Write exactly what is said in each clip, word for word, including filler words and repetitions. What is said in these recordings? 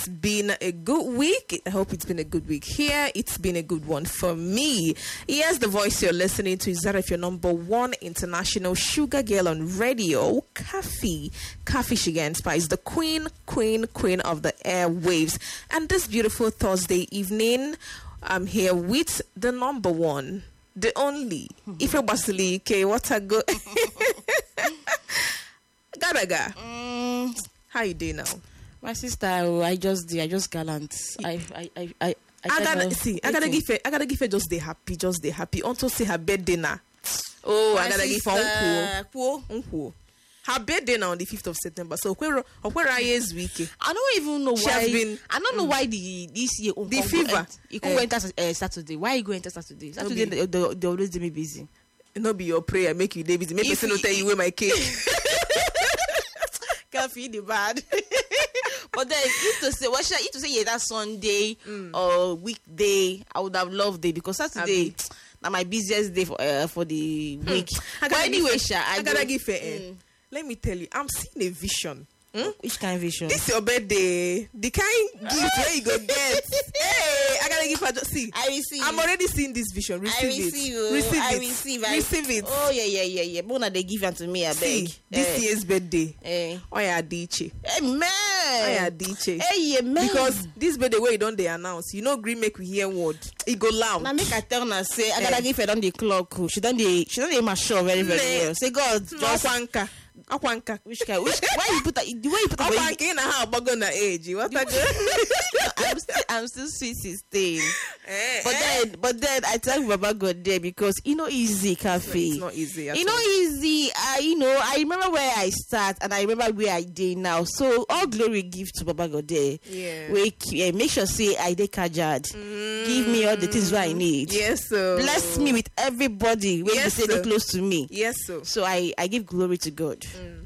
been a good week. I hope it's been a good week here. It's been a good one for me. Yes, the voice you're listening to is that of your number one international sugar girl on radio, Kafi. Kafi Sugar and Spice, the queen, queen, queen of the airwaves. And this beautiful Thursday evening, I'm here with the number one, the only, Ife Basili, K. What a go. Garaga. Mm, How you doing now? my sister, I just I just gallant. I I I I, I gotta see. I gotta give her. I gotta give her just the happy, just the happy. Until see her birthday now. Oh, My I gotta give her uncle. sister, Uncle. Her birthday now on the fifth of September. So where where is week? I don't even know She why. has been- I don't know why the this year The fever. You can Eh. go enter uh, Saturday. Why you go enter Saturday? Saturday be- they, they, they always do me busy. No be your prayer. Make you day busy. Make If person not you- tell you where my cake. Can't feel the bad. But then if to say what should I if to say yeah that Sunday Mm. or weekday, I would have loved it because Saturday now my busiest day for uh, for the week. I But gotta anyway, give Sha, her, I, I gotta go- give her. eh. Mm. Let me tell you, I'm seeing a vision. Hmm? Which kind of vision? This your birthday. The kind gift where you go get. Hey, I gotta give her. Just see. I receive. I'm already seeing this vision. Receive I receive. it. oh, Receive I it. receive. I Receive it. Oh yeah, yeah, yeah, yeah. But now they give it to me. I See, beg. this eh, year's birthday. Eh. Oh yeah, Diche. Amen. Oh yeah, Diche. Hey, amen. Because this birthday where you don't they announce, you know, green make we hear word. It go loud. now make I tell her say I Eh. gotta give her on the clock. oh. She done the she done the mature very very Nah. well. Say God, No, just Akwanka. Akwanka. which kind? Which why you put that? The way you put that? Akwanka in a how bago na age. What a good. I'm still I'm still sweet sixteen. Eh, But eh. then but then I tell Baba God there because you know easy cafe. It's not easy. at You know, all. easy. I, you know, I remember where I start and I remember where I did now. So all glory give to Baba God there. Yeah. Wake, uh, make sure say I did kajad. Give me all the things what I need. Yes, so. Bless me with everybody when Yes, they say sir. close to me. Yes, so. So I, I give glory to God.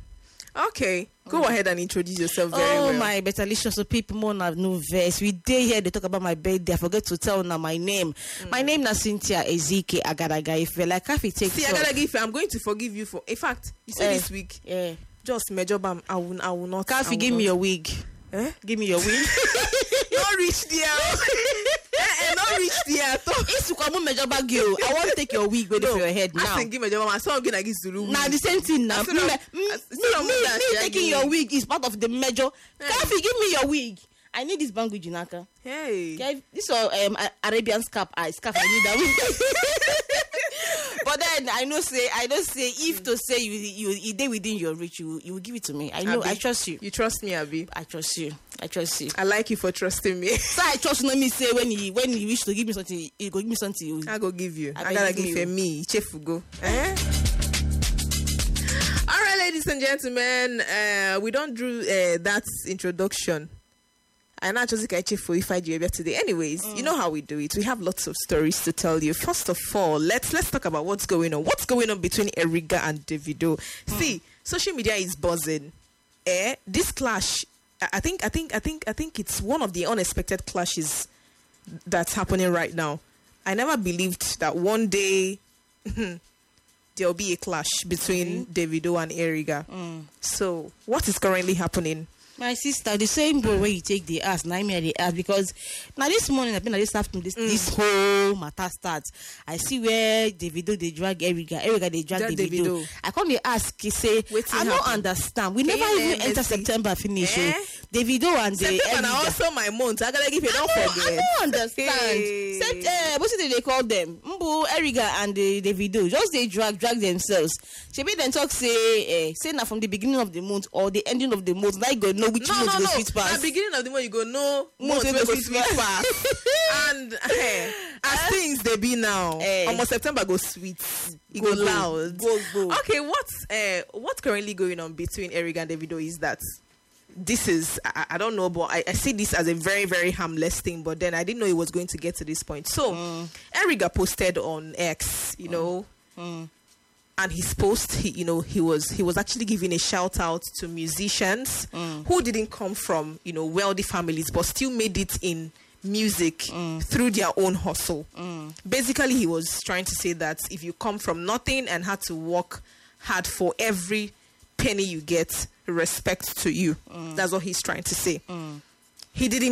Okay, go ahead and introduce yourself very oh well. my better licious so people more have no verse. We day here they talk about my birthday. I forget to tell now my name. My name is Cynthia Ezike Agadaga. If you like if it takes See, I gotta give. I'm going to forgive you for. In fact, you see Eh. this week, yeah. just major bam. I will. I will not. I Kafi, will give me not. your wig. Eh? Give me your wig. Not reach there. eh, eh, not reach there. It's to come major bag you. I want to take your wig with No, for your head now. I think give major bam. I saw gonna give Zulu. Now the same thing now. I Me, still me, don't- me, I still don't me, want that me shit taking again. your wig is part of the measure. Hey. Kafi, give me your wig. I need this bangle Junaka. Hey. Okay, this is um A- Arabian scarf. I scarf. I need that wig. But then I know say I don't say if to say you you you day within your reach you you will give it to me. I know. Abi, I trust you. You trust me, Abby. I trust you. I trust you. I like you for trusting me. So I trust you. Let me say when he when he wish to give me something, he go give me something. you- I go give you. I I, beg gotta you. give you me. Chefu go. Eh? All right, ladies and gentlemen, uh, we don't do uh, that introduction. And not just like for if I do today. Anyways, you know how we do it. We have lots of stories to tell you. First of all, let's let's talk about what's going on. What's going on between Eriga and Davido? See, social media is buzzing. Eh, this clash. I I think I think I think I think it's one of the unexpected clashes that's happening right now. I never believed that one day there'll be a clash between Davido and Eriga. So, what is currently happening? My sister, the same boy where you take the ass, now I mean the ass because now this morning I've been at this afternoon, this this whole matter starts. I see where Davido they drag Eriga, Eriga they drag Drag Davido. Davido. I come to ask, he say, Wetin I don't happen? understand. We Can never you even let me enter see? September finish. Eh? Eh? Davido and the September now Eriga. also my month. I gotta give you. Don't I forget. don't understand. Hey. Sept- uh, what's it they call them? Mbu, Eriga, and the Davido. Just they drag, drag themselves. She made them talk say, uh, say now from the beginning of the month or the ending of the month. Now you go know which No, month no, go no. sweet pass. At the beginning of the month, you go no Month month wey wey go go sweet sweet pass. pass. And eh, as things they be now, Eh. almost September go sweet. It Go, go go. loud. Go, go. Okay, what's uh, what's currently going on between Eriga and Davido is that this is I, I don't know, but I, I see this as a very very harmless thing. But then I didn't know it was going to get to this point. So Eriga posted on X, you know. And his post, he, you know, he was he was actually giving a shout out to musicians who didn't come from, you know, wealthy families, but still made it in music through their own hustle. Basically, he was trying to say that if you come from nothing and had to work hard for every penny you get, respect to you. That's what he's trying to say. He didn't